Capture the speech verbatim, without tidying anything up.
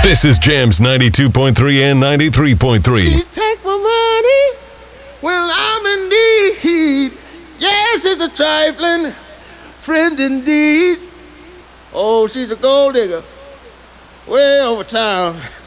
This is Jams ninety-two point three and ninety-three point three. She take my money when I'm in need. Yes, it's a trifling friend indeed. Oh, she's a gold digger way over town.